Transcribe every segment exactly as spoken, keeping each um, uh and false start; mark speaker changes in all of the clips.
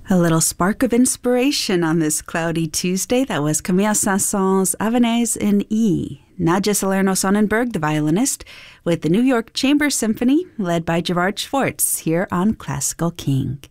Speaker 1: A little spark of inspiration on this cloudy Tuesday. That was Camille Saint-Saëns' Avanaise in E. Nadja Salerno-Sonnenberg, the violinist, with the New York Chamber Symphony, led by Gerard Schwartz, here on Classical King.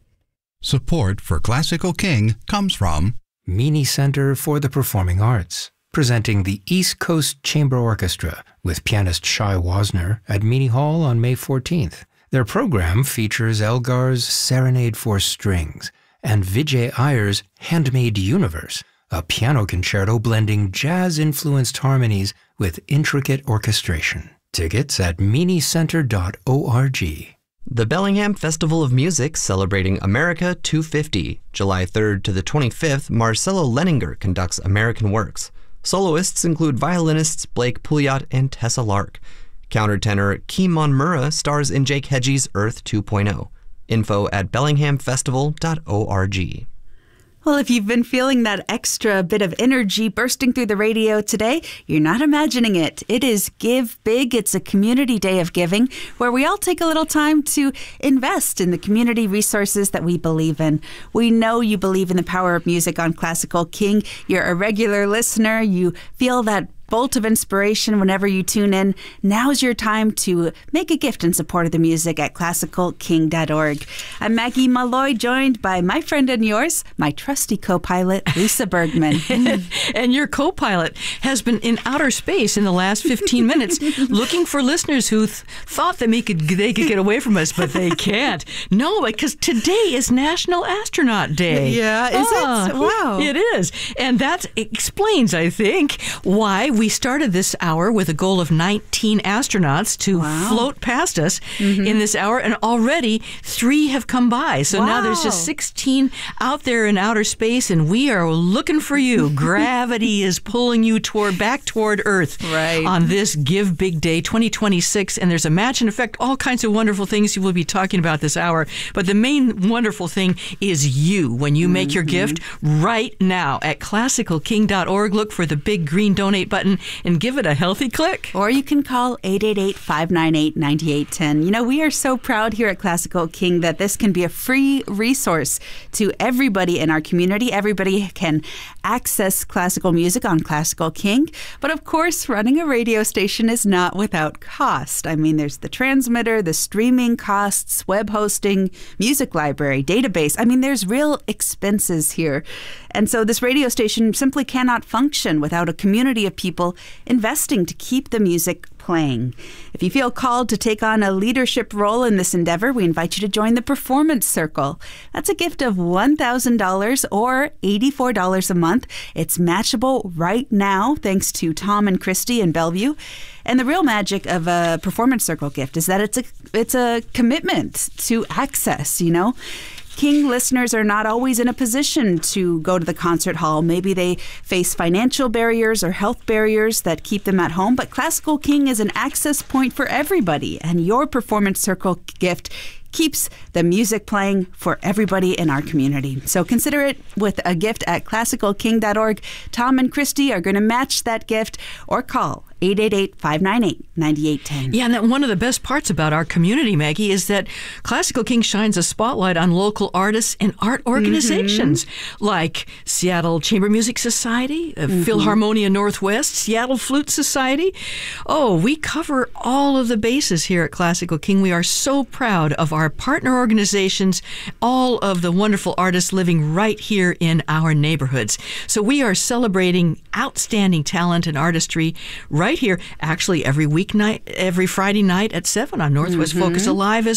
Speaker 2: Support for Classical King comes from
Speaker 3: Meany Center for the Performing Arts, presenting the East Coast Chamber Orchestra with pianist Shai Wasner at Meany Hall on May fourteenth. Their program features Elgar's Serenade for Strings and Vijay Iyer's Handmade Universe, a piano concerto blending jazz-influenced harmonies with intricate orchestration. Tickets at meany center dot org.
Speaker 4: The Bellingham Festival of Music celebrating America two fifty. July third to the twenty-fifth, Marcelo Leninger conducts American works. Soloists include violinists Blake Pouliot and Tessa Lark. Countertenor Keem Monmurra stars in Jake Hedgie's Earth two point oh. Info at bellingham festival dot org.
Speaker 1: Well, if you've been feeling that extra bit of energy bursting through the radio today, you're not imagining it. It is Give Big. It's a community day of giving where we all take a little time to invest in the community resources that we believe in. We know you believe in the power of music on Classical King. You're a regular listener. You feel that bolt of inspiration whenever you tune in. Now's your time to make a gift in support of the music at classical king dot org. I'm Maggie Malloy, joined by my friend and yours, my trusty co-pilot, Lisa Bergman.
Speaker 5: And your co-pilot has been in outer space in the last fifteen minutes looking for listeners who th- thought that they could, they could get away from us, but they can't. No, because today is National Astronaut Day.
Speaker 1: Yeah, is
Speaker 5: oh,
Speaker 1: it? Wow.
Speaker 5: It is. And that explains, I think, why we started this hour with a goal of nineteen astronauts to
Speaker 1: wow.
Speaker 5: float past us
Speaker 1: mm-hmm.
Speaker 5: in this hour, and already three have come by. So
Speaker 1: wow.
Speaker 5: now there's just sixteen out there in outer space, and we are looking for you. Gravity is pulling you toward back toward Earth
Speaker 1: right.
Speaker 5: on this Give Big Day twenty twenty-six, and there's a match and effect, all kinds of wonderful things you will be talking about this hour. But the main wonderful thing is you. When you make mm-hmm. your gift right now at classical king dot org, look for the big green donate button and give it a healthy click.
Speaker 1: Or you can call eight eight eight, five nine eight, nine eight one zero. You know, we are so proud here at Classical King that this can be a free resource to everybody in our community. Everybody can access classical music on Classical King. But of course, running a radio station is not without cost. I mean, there's the transmitter, the streaming costs, web hosting, music library, database. I mean, there's real expenses here. And so this radio station simply cannot function without a community of people investing to keep the music playing. If you feel called to take on a leadership role in this endeavor, we invite you to join the Performance Circle. That's a gift of one thousand dollars or eighty-four dollars a month. It's matchable right now, thanks to Tom and Christy in Bellevue. And the real magic of a Performance Circle gift is that it's a it's a commitment to access, you know. King listeners are not always in a position to go to the concert hall. Maybe they face financial barriers or health barriers that keep them at home. But Classical King is an access point for everybody. And your Performance Circle gift keeps the music playing for everybody in our community. So consider it with a gift at classical king dot org. Tom and Christy are going to match that gift, or call eight eight eight, five nine eight, nine eight one zero.
Speaker 5: Yeah, and that one of the best parts about our community, Maggie, is that Classical King shines a spotlight on local artists and art organizations mm-hmm. like Seattle Chamber Music Society, uh, mm-hmm. Philharmonia Northwest, Seattle Flute Society. Oh, we cover all of the bases here at Classical King. We are so proud of our partner organizations, all of the wonderful artists living right here in our neighborhoods. So we are celebrating outstanding talent and artistry right here, actually every weeknight, every Friday night at seven on Northwest mm-hmm. Focus Alive as